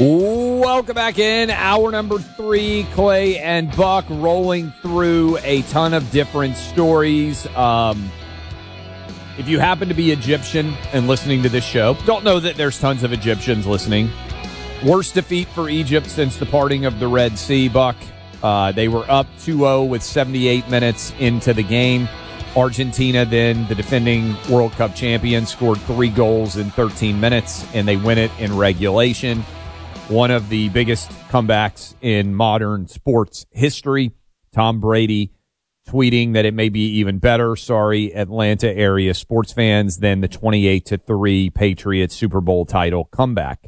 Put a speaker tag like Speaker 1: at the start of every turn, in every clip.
Speaker 1: Welcome back in. Hour number 3, Clay and Buck rolling through a ton of different stories. If you happen to be Egyptian and listening to this show, don't know that there's tons of Egyptians listening. Worst defeat for Egypt since the parting of the Red Sea, Buck. They were up 2-0 with 78 minutes into the game. Argentina, then the defending World Cup champions, scored 3 goals in 13 minutes, and they win it in regulation. One of the biggest comebacks in modern sports history. Tom Brady tweeting that it may be even better, Atlanta area sports fans, than the 28-3 Patriots Super Bowl title comeback.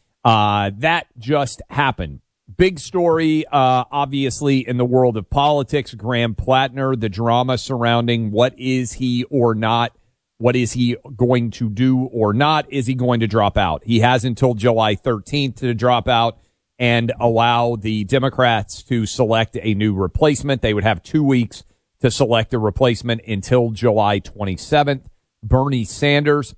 Speaker 1: That just happened. Big story, obviously, in the world of politics. Graham Plattner, the drama surrounding what is he or not, what is he going to do or not? Is he going to drop out? He has until July 13th to drop out and allow the Democrats to select a new replacement. They would have 2 weeks to select a replacement until July 27th. Bernie Sanders,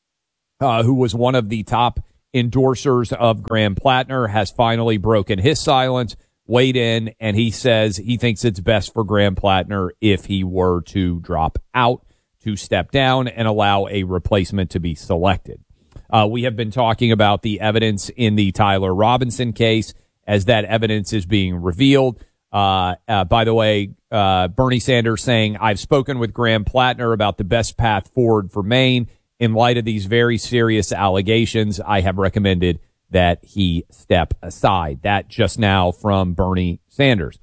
Speaker 1: who was one of the top endorsers of Graham Plattner, has finally broken his silence, weighed in, and he says he thinks it's best for Graham Plattner if he were to drop out, to step down and allow a replacement to be selected. We have been talking about the evidence in the Tyler Robinson case as that evidence is being revealed. By the way, Bernie Sanders saying, I've spoken with Graham Plattner about the best path forward for Maine. In light of these very serious allegations, I have recommended that he step aside. That just now from Bernie Sanders.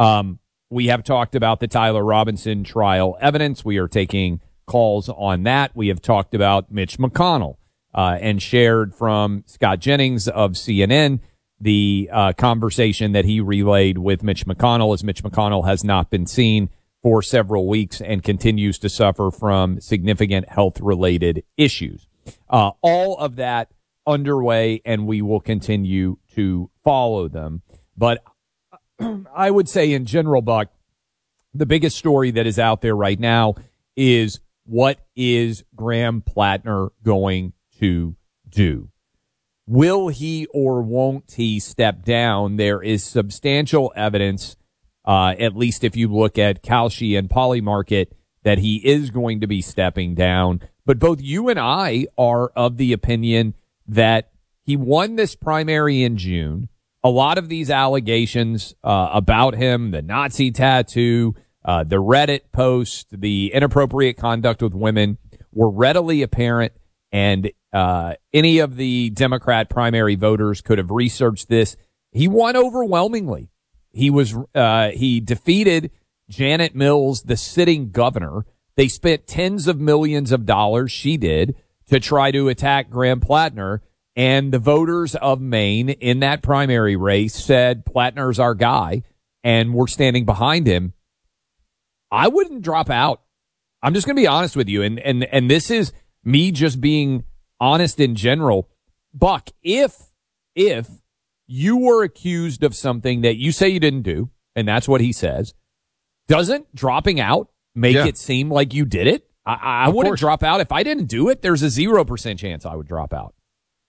Speaker 1: We have talked about the Tyler Robinson trial evidence. We are taking calls on that. We have talked about Mitch McConnell and shared from Scott Jennings of CNN the conversation that he relayed with Mitch McConnell, as Mitch McConnell has not been seen for several weeks and continues to suffer from significant health-related issues. All of that underway, and we will continue to follow them. But I would say in general, Buck, the biggest story that is out there right now is, what is Graham Plattner going to do? Will he or won't he step down? There is substantial evidence, at least if you look at Kalshi and Polymarket, that he is going to be stepping down. But both you and I are of the opinion that he won this primary in June. A lot of these allegations about him, the Nazi tattoo, the Reddit post, the inappropriate conduct with women, were readily apparent, and any of the Democrat primary voters could have researched this. He won overwhelmingly. He defeated Janet Mills, the sitting governor. They spent tens of millions of dollars, she did, to try to attack Graham Plattner. And the voters of Maine in that primary race said, Plattner's our guy, and we're standing behind him. I wouldn't drop out. I'm just going to be honest with you. And this is me just being honest in general. Buck, if you were accused of something that you say you didn't do, and that's what he says, doesn't dropping out make it seem like you did it? I wouldn't drop out. If I didn't do it, there's a 0% chance I would drop out.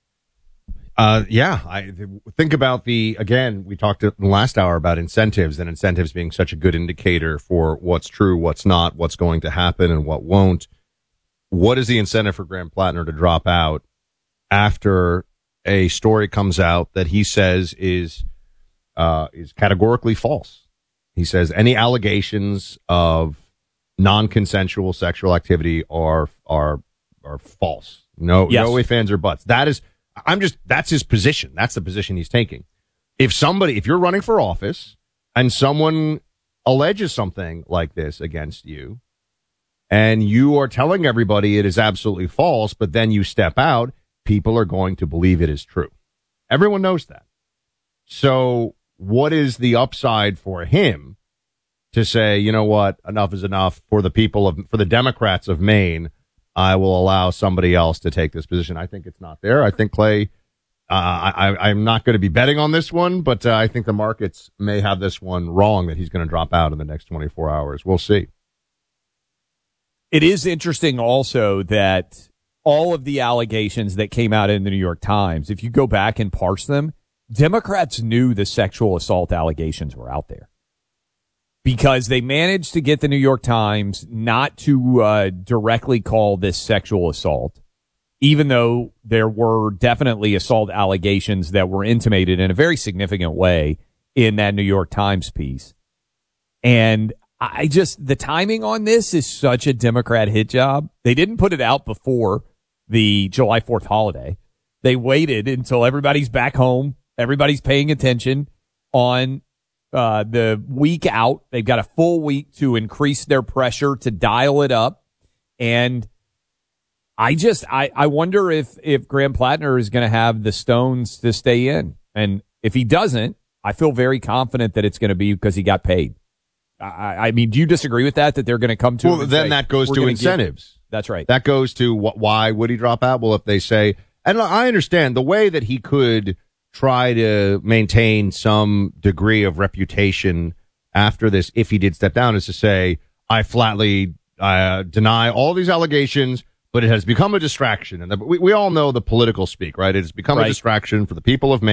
Speaker 2: I think about again, we talked in the last hour about incentives, and incentives being such a good indicator for what's true, what's not, what's going to happen, and what won't. What is the incentive for Graham Plattner to drop out after a story comes out that he says is categorically false? He says any allegations of non-consensual sexual activity are false. No ifs, ands, or buts. That's his position. That's the position he's taking. If you're running for office and someone alleges something like this against you, and you are telling everybody it is absolutely false, but then you step out, people are going to believe it is true. Everyone knows that. So what is the upside for him to say, you know what, enough is enough for the Democrats of Maine? I will allow somebody else to take this position. I think it's not there. I think, Clay, I'm not going to be betting on this one, but I think the markets may have this one wrong, that he's going to drop out in the next 24 hours. We'll see.
Speaker 1: It is interesting also that all of the allegations that came out in the New York Times, if you go back and parse them, Democrats knew the sexual assault allegations were out there because they managed to get the New York Times not to directly call this sexual assault, even though there were definitely assault allegations that were intimated in a very significant way in that New York Times piece. And the timing on this is such a Democrat hit job. They didn't put it out before the July 4th holiday. They waited until everybody's back home. Everybody's paying attention on the week out. They've got a full week to increase their pressure, to dial it up. And I wonder if Graham Plattner is going to have the stones to stay in. And if he doesn't, I feel very confident that it's going to be because he got paid. I mean, do you disagree with that they're going to come to?
Speaker 2: Well, then that goes to incentives.
Speaker 1: That's right.
Speaker 2: That goes to why would he drop out? Well, if they say, and I understand the way that he could try to maintain some degree of reputation after this, if he did step down, is to say, I flatly deny all these allegations, but it has become a distraction. And we all know the political speak, right? It has become a distraction for the people of Maine.